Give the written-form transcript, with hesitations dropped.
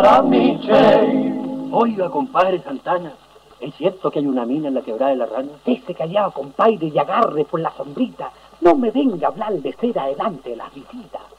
para Michel. Oiga, compadre Santana, ¿es cierto que hay una mina en la quebrada de la Rana? Ese callado, compadre, y agarre por la sombrita. No me venga a hablar de ser adelante las visitas.